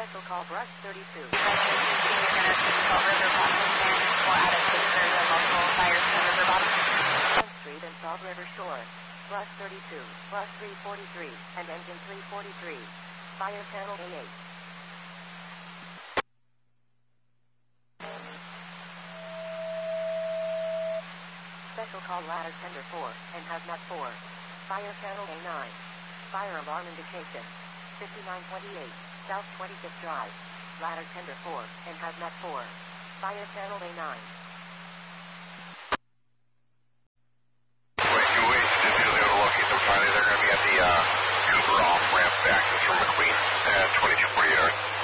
Special call Brush 32. Salt River Bottom and 4 out of 6 area multiple fires in River Bottom. 10th Street and Salt River Shore. Brush 32, Brush 343, and engine 343. Fire channel A8. Special call ladder tender 4 and hazmat 4. Fire channel A9. Fire alarm indication. 5928, South 25th Drive. Ladder tender 4 and hazmat 4. Fire channel A9. Locate them finally. They're going to be at the Cooper off ramp back from McQueen, 2248.